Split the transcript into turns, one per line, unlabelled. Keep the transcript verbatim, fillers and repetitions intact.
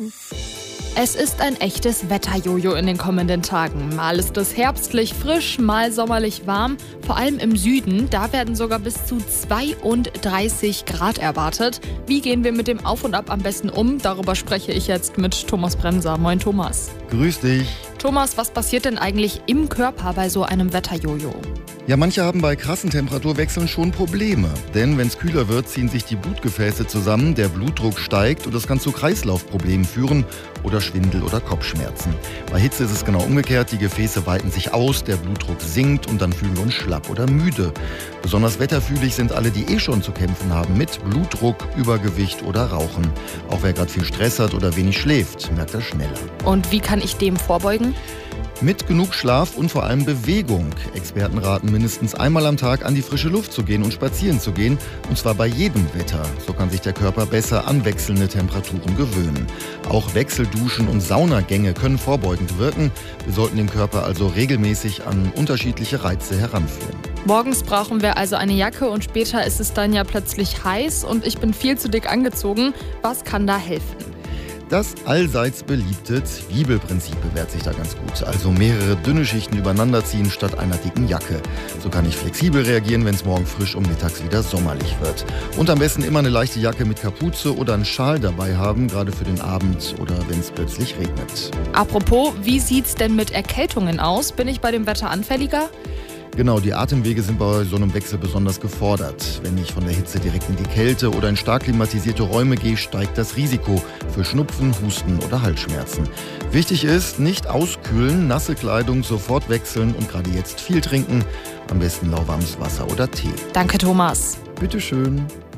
Morgen. Es ist ein echtes Wetterjojo in den kommenden Tagen. Mal ist es herbstlich frisch, mal sommerlich warm. Vor allem im Süden, da werden sogar bis zu zweiunddreißig Grad erwartet. Wie gehen wir mit dem Auf und Ab am besten um? Darüber spreche ich jetzt mit Thomas Bremser. Moin Thomas.
Grüß dich.
Thomas, was passiert denn eigentlich im Körper bei so einem Wetterjojo?
Ja, manche haben bei krassen Temperaturwechseln schon Probleme. Denn wenn es kühler wird, ziehen sich die Blutgefäße zusammen, der Blutdruck steigt und das kann zu Kreislaufproblemen führen oder Schwindel oder Kopfschmerzen. Bei Hitze ist es genau umgekehrt, die Gefäße weiten sich aus, der Blutdruck sinkt und dann fühlen wir uns schlapp oder müde. Besonders wetterfühlig sind alle, die eh schon zu kämpfen haben mit Blutdruck, Übergewicht oder Rauchen. Auch wer gerade viel Stress hat oder wenig schläft, merkt das schneller.
Und wie kann ich dem vorbeugen?
Mit genug Schlaf und vor allem Bewegung. Experten raten, mindestens einmal am Tag an die frische Luft zu gehen und spazieren zu gehen. Und zwar bei jedem Wetter. So kann sich der Körper besser an wechselnde Temperaturen gewöhnen. Auch Wechselduschen und Saunagänge können vorbeugend wirken. Wir sollten den Körper also regelmäßig an unterschiedliche Reize heranführen.
Morgens brauchen wir also eine Jacke und später ist es dann ja plötzlich heiß und ich bin viel zu dick angezogen. Was kann da helfen?
Das allseits beliebte Zwiebelprinzip bewährt sich da ganz gut. Also mehrere dünne Schichten übereinander ziehen statt einer dicken Jacke. So kann ich flexibel reagieren, wenn es morgen frisch und mittags wieder sommerlich wird. Und am besten immer eine leichte Jacke mit Kapuze oder einen Schal dabei haben, gerade für den Abend oder wenn es plötzlich regnet.
Apropos, wie sieht's denn mit Erkältungen aus? Bin ich bei dem Wetter anfälliger?
Genau, die Atemwege sind bei so einem Wechsel besonders gefordert. Wenn ich von der Hitze direkt in die Kälte oder in stark klimatisierte Räume gehe, steigt das Risiko für Schnupfen, Husten oder Halsschmerzen. Wichtig ist, nicht auskühlen, nasse Kleidung sofort wechseln und gerade jetzt viel trinken. Am besten lauwarmes Wasser oder Tee.
Danke, Thomas.
Bitteschön.